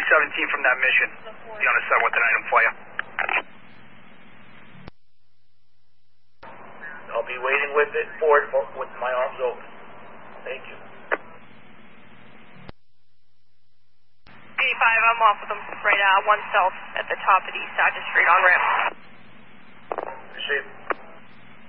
217 from that mission. Be on the side with an item for you. I'll be waiting with it forward with my arms open. Thank you. 85, I'm off with them right now. 1 south at the top of the East Dodge Street on ramp. Appreciate it.